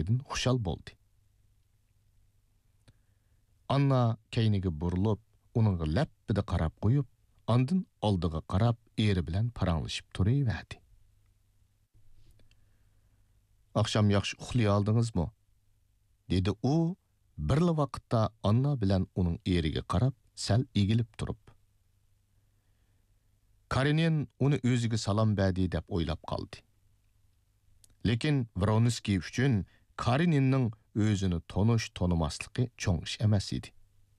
ko'rganligidan xushal bo'ldi. Anna keyniga burilib, uningga lappida qarab qo'yib, andin oldiga qarab eri bilan paranglashib turaverdi. "Akşam yaxshi uxlay oldingizmi?" dedi u, birla vaqtda Anna bilan uning eriga qarab, sal egilib turib. Karenin uni o'ziga salom berdi deb o'ylab qoldi. Lekin Vronsky uchun Kareninning o'zini tonimasligi cho'ng ish emas edi.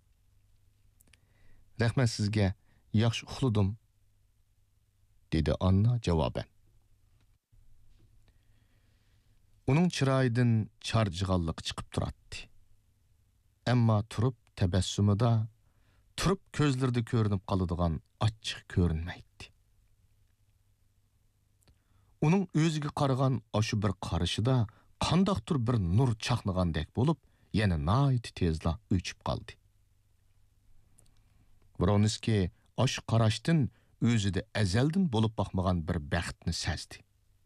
"Rahmat sizga, yaxshi uxladim", dedi Anna javoban. Uning chiroyidan charjig'anlik chiqib turadi. Ammo turib tabassumida, turib ko'zlarida ko'rinib qoladigan achchiq ko'rinmaydi. Uning o'ziga qaragan oshu bir qarashida qandaqdir bir nur chaqnagandek bo'lib, yana nihoyat tezla o'chib qoldi. Vronsky oshu qarashdan o'zida azaldan bo'lib boqmagan bir baxtni sezdi.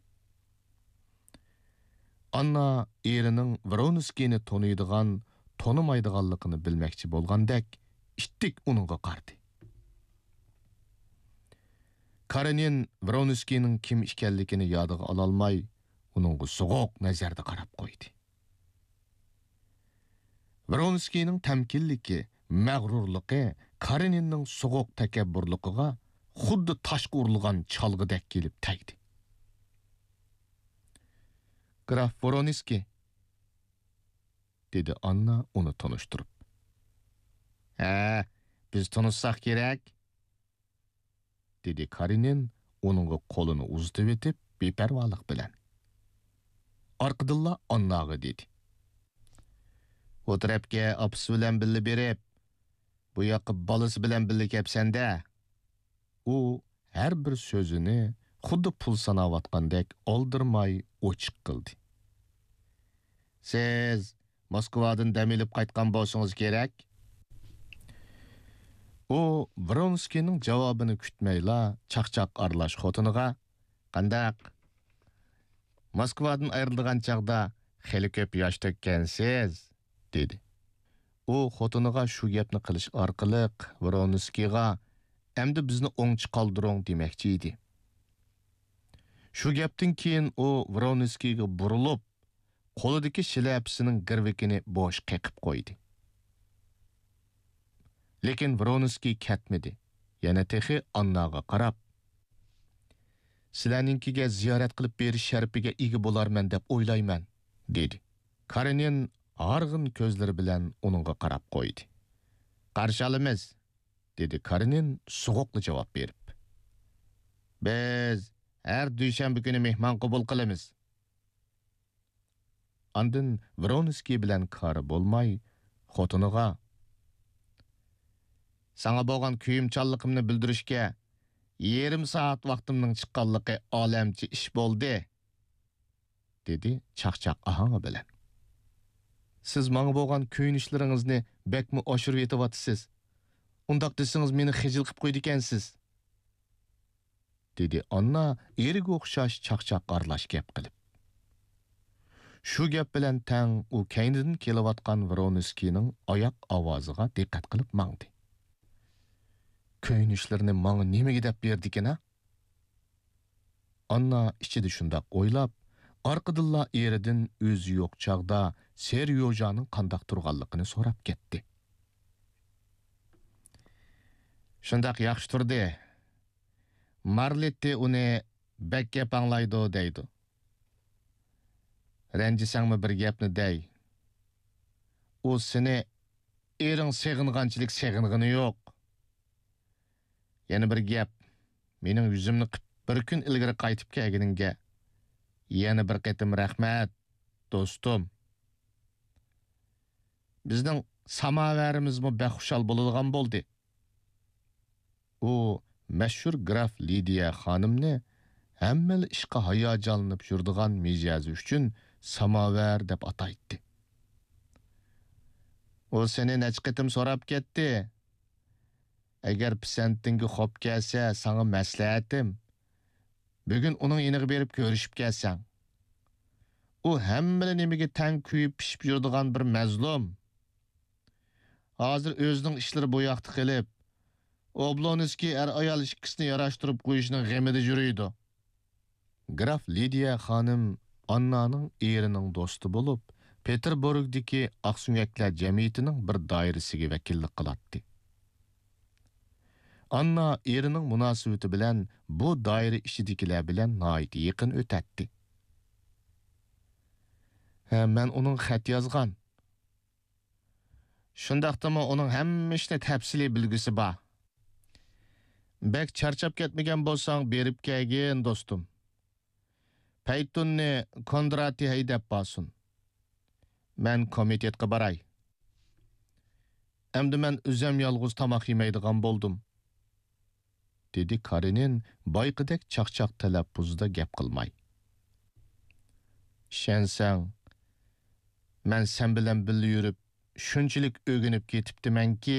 Anna erining Vronskyni tanıydigan, tonimaydiganligini bilmoqchi bo'lgandek, ittik uningga qaradi. Karenin Vronskyning kim ekanligini yodiga ololmay, uningga so'g'oq nazarda qarab qo'ydi. Vronskyning tamkinligi, mag'rurligi Kareninning so'g'oq takabburligiga xuddi toshga urilgan chalg'idek kelib tegdi. "Graf Vronsky", dedi Anna uni tanishtirib. "Ha, biz tanışsak kerak", dedi Karenin uningga qo'lini uzatib etib beparvolik bilan. Arqidilla Annaga dedi. "O tarafga opasi bilan birga berib, bu yoqqa bolasi bilan birga kelsanda." U har bir so'zini xuddi pul sanayotgandek oldirmay ochiq qildi. "Siz Moskvadan dam olib qaytgan bo'lsangiz kerak." U Vronskyning javobini kutmayla chaqchaq aralash xotiniga, "Qandaq? Moskvadan ayrilgan chaqda xeli ko'p yosh to'kkansiz", dedi. U xotiniga shu gapni qilish orqali Vronskyga "Endi bizni o'ngchi qoldiring" demoqchi edi. Shu gapdan keyin u Vronskyga burilib, qo'lidagi shlyapasining girvikini bo'sh qeqib qo'ydi. Lekin Vronsky ketmedi. Yana texi Annaga qarab, "Sizlarninkiga ziyorat qilib berish sharafiga ega bo'larman deb o'ylayman", dedi. Karenin arg'in ko'zlari bilan uningga qarab qo'ydi. "Qarshi olamiz", dedi Karenin so'g'oqli javob berib. "Biz har dushanba kuni mehmon qabul qilamiz." Andin Vronsky bilan qari bo'lmay, xotiniga, "Sana bo'lgan kuyimchanligimni bildirishga yarim soat vaqtimning chiqqanligi olamchi ish bo'ldi", dedi chaqchaq ohang bilan. "Siz menga bo'lgan kuyunishlaringizni bekmi oshirib yetyapsiz. Undaq desangiz meni xijil qilib qo'ydi ekansiz", dedi Anna eriga o'xshash chaqchaq aralash gap qilib. Shu gap bilan tang u keynidan kelayotgan Vronskyning oyoq ovoziga diqqat qilib mangdi. "Kuyunishlarini menga nimaga deb berdi-kena?" Anna ichida shundoq o'ylab, orqadilla eridan o'zi yo'q chaqda Seryojaning qandoq turganligini so'rab ketdi. "Shundoq yaxshi turdi. Marletti uni bek gap anglaydi deydi. Ranjisangmi bir gapni dey. U seni ering seg'inganchilik seg'ingani yo'q. Yana bir gap, mening yuzimni bir kun ilgari qaytib kelganingga yana bir qatim rahmat, do'stim. Bizning samovarimizmi baxushal bo'ladigan bo'ldi." U mashhur graf Lidiya xonimni hammali ishqa hayajonlanib yuradigan mijozi uchun samovar deb ataydi. "U seni necha qatim so'rab ketdi. Agar pisantingga xo'p kelsa, sana maslahatim, bugun uning yeniga berib ko'rishib kelsang. u hammani nimaga tang kuyib pishib yuradigan bir mazlum. Hozir o'zining ishlari bo'yoqda qilib, Oblonskiy ayol ikkisini yarashtirib qo'yishning g'amida yuriydi. Graf Lidiya xonim Annaning erining do'sti bo'lib, Peterburgdagi Oqsunyaklar jamiyatining bir doirasiga vakillik qiladi. Anna erining munosabati bilan bu doira ichidagilar bilan nihoyat yaqin o'tadi. Men uning xat yozgan. Shundaqdimi uning hamma ishni tafsiliy bilgisi bor. Bek charchab ketmagan bo'lsang, berib kelgin do'stim. Paytunni Kondrati haydab bo'lsin. Men komitetga baray. Endi men o'zim yolg'iz tomoq yemaydigan bo'ldim. Dedi Karenin boyqidek chaqchaq talaffuzda gap qilmay. Shensang, men sen bilan birga yurib, shunchalik o'rganib ketibdimanki.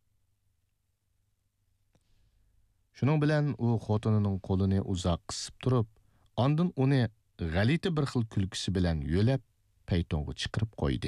Shuning bilan u xotinining qo'lini uzoq qisib turib, ondan uni g'alati bir xil kulgisi bilan yo'lab paytonga chiqarib qo'ydi.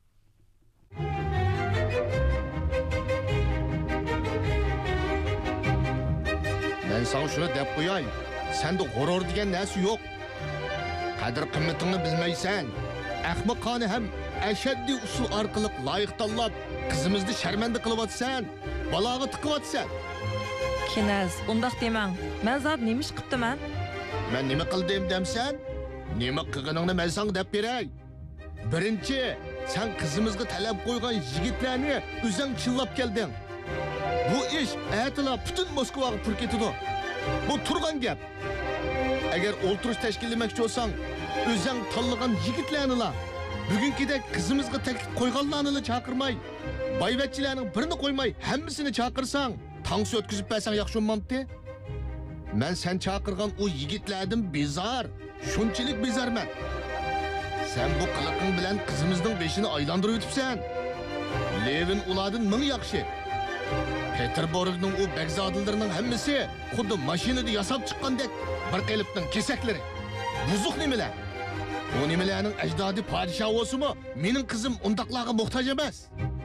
Men sana shuni deb qo'yay, senda g'urur degan narsa yo'q. Qadr qimmatingni bilmaysan. Ahmoqona ham ashaddiy usul orqali loyiq tanlab, qizimizni sharmanda qilyapsan, baloga tiqyapsan. Kinaz, undaq demang. Men zot nima ish qilibdiman? Men nima qildim demsan? Nima qilganingni men senga deb beray. Birinchi, sen qizimizga talab qo'ygan yigitlarni o'zing chillab kelding. Bu ish aytila butun Moskvaga pur ketadi. Bu turgan gap. Agar o'ltirish tashkillamoqchi bo'lsang, o'zing tanlagan yigitlarni bugünkidek qizimizga taklif qo'yganlarni chaqirmay, boyvachchilarning birini qo'ymay, hammasini chaqirsang, tangsi o'tkazib bersan yaxshi bo'lmamdi? Men sen chaqirgan o yigitlardan bezar, shunchalik bezarman. Sen bu qiliqing bilan qizimizning beshini aylantirib o'tibsan. Levin ulardan ming yaxshi. Peterburgning o begzodilarining hammasi xuddi mashinada yasab chiqqandek bir qalbning kesaklari. Buzuq nimalar? O nimalarning ajdodi podshoh bo'lsa-mu, mening qizim undaqlarga muhtoj emas.